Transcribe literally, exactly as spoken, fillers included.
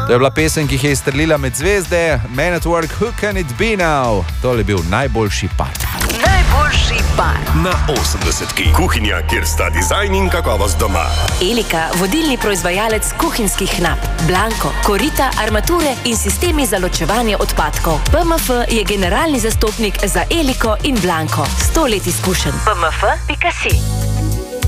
To je bila pesem, ki jih je izstrelila med zvezde. Man at Work, Who Can It Be Now? To je bil najboljši par. Najboljši par. Na osemdesetki. Kuhinja, kjer sta dizajn in kakovost doma. Elika, vodilni proizvajalec kuhinjskih knap. Blanko, korita, armature in sistemi za ločevanje odpadkov. P M F je generalni zastopnik za Eliko in Blanko. sto let izkušenj. P M F pika si